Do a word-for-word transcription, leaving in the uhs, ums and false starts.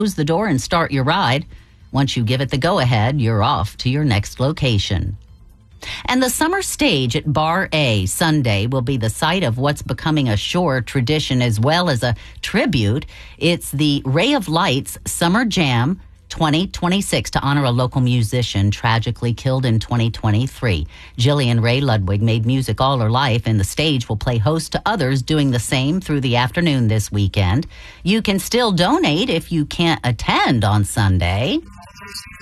close the door and start your ride. Once you give it the go-ahead, you're off to your next location. And the summer stage at Bar A Sunday will be the site of what's becoming a Shore tradition as well as a tribute. It's the Ray of Lights Summer Jam twenty twenty-six to honor a local musician tragically killed in twenty twenty-three. Jillian Ray Ludwig made music all her life, and the stage will play host to others doing the same through the afternoon this weekend. You can still donate if you can't attend on Sunday.